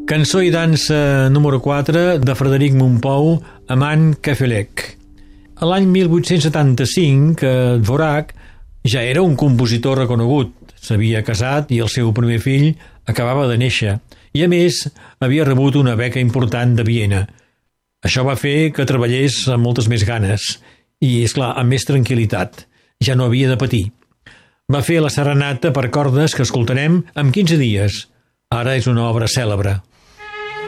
Cançó i dansa número 4 de Frederic Mompou amb Anne Kefelec. A l'any 1875, Dvořák ja era un compositor reconegut. S'havia casat i el seu primer fill acabava de néixer i, a més, havia rebut una beca important de Viena. Això va fer que treballés amb moltes més ganes i, esclar, amb més tranquil·litat. Ja no havia de patir. Va fer la serenata per cordes que escoltarem en 15 dies. Ara és una obra cèlebre.